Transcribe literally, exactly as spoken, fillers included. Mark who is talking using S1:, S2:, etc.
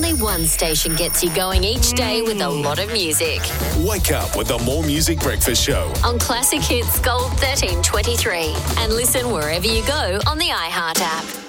S1: only one station gets you going each day with a lot of music.
S2: Wake up with the More Music Breakfast Show
S1: On Classic Hits Gold thirteen twenty-three. And listen wherever you go on the iHeart app.